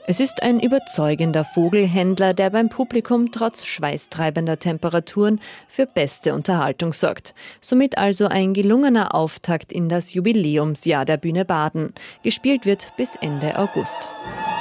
Es ist ein überzeugender Vogelhändler, der beim Publikum trotz schweißtreibender Temperaturen für beste Unterhaltung sorgt. Somit also ein gelungener Auftakt in das Jubiläumsjahr der Bühne Baden. Gespielt wird bis Ende August.